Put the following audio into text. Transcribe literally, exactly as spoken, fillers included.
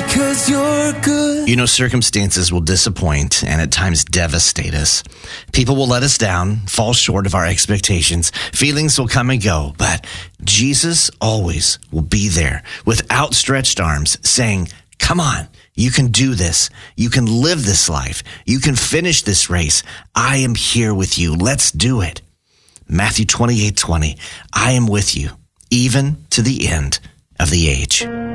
'cause you're good. You know, circumstances will disappoint and at times devastate us. People will let us down, fall short of our expectations. Feelings will come and go, but Jesus always will be there with outstretched arms saying, come on, you can do this. You can live this life. You can finish this race. I am here with you. Let's do it. Matthew twenty-eight twenty, I am with you, even to the end of the age.